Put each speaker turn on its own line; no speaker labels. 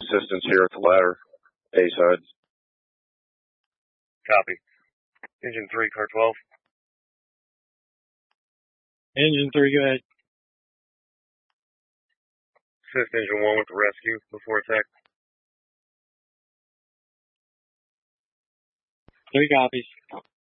assistance here at the ladder, A side.
Copy. Engine 3, car 12.
Engine 3, go ahead.
Assist engine 1 with the rescue before attack.
3 copies.